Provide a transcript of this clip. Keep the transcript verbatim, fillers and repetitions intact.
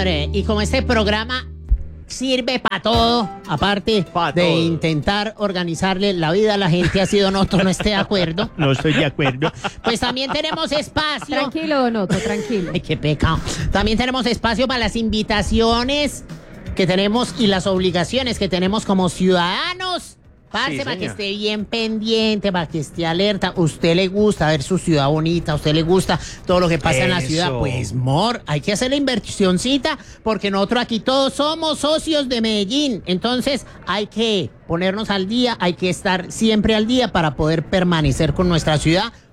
señor. Y como este programa sirve para todo, aparte Pa' de todo. intentar organizarle la vida a la gente, así Don Otto no esté de acuerdo, No estoy de acuerdo. pues también tenemos espacio. Tranquilo, Don Otto, tranquilo. Ay, qué pecado. También tenemos espacio para las invitaciones que tenemos y las obligaciones que tenemos como ciudadanos. Parce, Sí, para que señor. esté bien pendiente, para que esté alerta. ¿Usted le gusta ver su ciudad bonita? ¿A usted le gusta todo lo que pasa en la Eso. ciudad? Pues, mor, hay que hacer la inversioncita porque nosotros aquí todos somos socios de Medellín. Entonces, hay que ponernos al día, hay que estar siempre al día para poder permanecer con nuestra ciudad